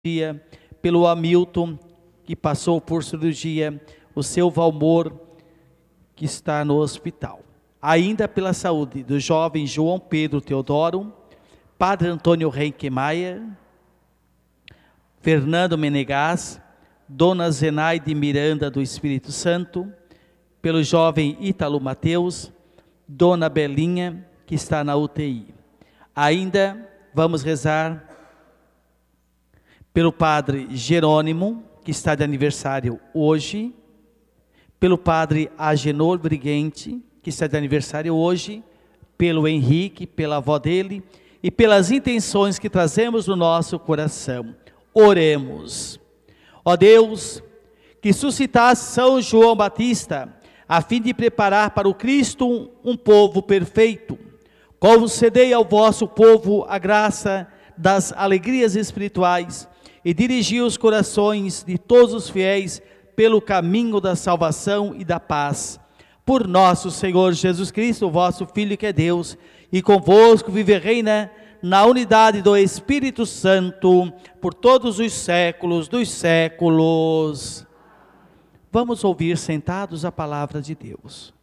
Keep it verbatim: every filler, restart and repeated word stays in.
dia, pelo Hamilton, que passou por cirurgia, o seu Valmor, que está no hospital. Ainda pela saúde do jovem João Pedro Teodoro, Padre Antônio Henke Maia, Fernando Menegas, Dona Zenaide Miranda do Espírito Santo, pelo jovem Ítalo Mateus, Dona Belinha, que está na U T I. Ainda vamos rezar pelo Padre Jerônimo, que está de aniversário hoje, pelo Padre Agenor Briguente, que está de aniversário hoje, pelo Henrique, pela avó dele, e pelas intenções que trazemos no nosso coração. Oremos. Ó Deus, que suscitaste São João Batista, a fim de preparar para o Cristo um, um povo perfeito, concedei ao vosso povo a graça das alegrias espirituais e dirigi os corações de todos os fiéis pelo caminho da salvação e da paz. Por nosso Senhor Jesus Cristo, vosso Filho que é Deus, e convosco vive e reina na unidade do Espírito Santo, por todos os séculos dos séculos. Vamos ouvir sentados a palavra de Deus.